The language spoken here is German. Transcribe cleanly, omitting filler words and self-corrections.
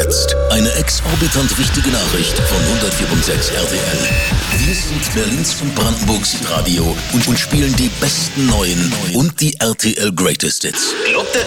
jetzt eine exorbitant wichtige Nachricht von 104.6 RTL. Wir sind Berlins und Brandenburgs Radio und spielen die besten neuen und die RTL Greatest Hits.